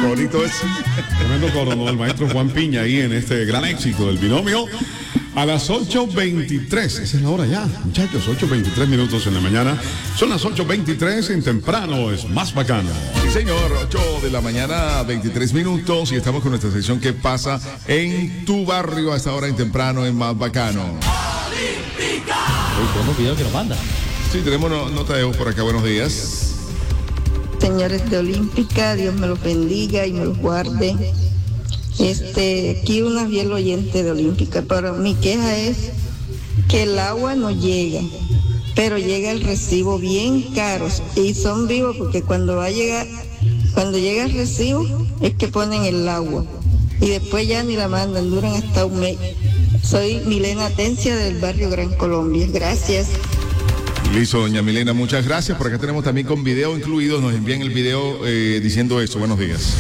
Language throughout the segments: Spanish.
Corito es. Tremendo coro, ¿no? El maestro Juan Piña ahí en este gran éxito del binomio. A las 8:23, esa es la hora ya, muchachos, 8:23 minutos en la mañana. Son las 8:23, en temprano es más bacano. Sí, señor, 8 de la mañana, 23 minutos, y estamos con nuestra sección ¿Qué pasa en tu barrio a esta hora en temprano en Más Bacano? Olímpica. Tenemos video que nos manda. Sí, tenemos nota de voz por acá, buenos días. Señores de Olímpica, Dios me los bendiga y me los guarde. Aquí una fiel oyente de Olímpica, pero mi queja es que el agua no llega, pero llega el recibo bien caros y son vivos porque cuando llega el recibo es que ponen el agua y después ya ni la mandan, duran hasta un mes. Soy Milena Atencia del barrio Gran Colombia, gracias. Listo, doña Milena, muchas gracias. Por acá tenemos también con video incluido, nos envían el video diciendo eso. Buenos días.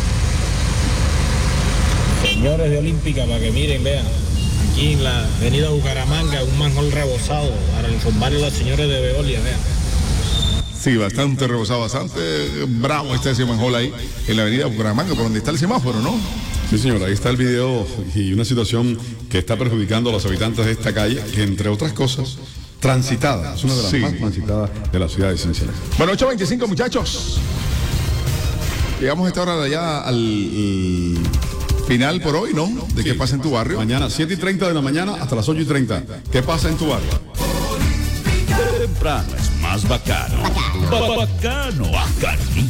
Señores de Olímpica, para que miren, vean, aquí en la avenida Bucaramanga, un manjol rebosado para informarle a las señores de Veolia, vean. Sí, bastante rebosado, bastante bravo está ese manjol ahí, en la avenida Bucaramanga, por donde está el semáforo, ¿no? Sí, señor, ahí está el video y una situación que está perjudicando a los habitantes de esta calle, que entre otras cosas, transitada, es una de las más transitadas de la ciudad de Cincelejo. Bueno, 8:25, muchachos. Llegamos a esta hora de allá al final por hoy, ¿no? De qué pasa en tu barrio. Mañana, 7:30 de la mañana hasta las 8:30. ¿Qué pasa en tu barrio? Temprano es más bacano. Bacano, bacanísimo.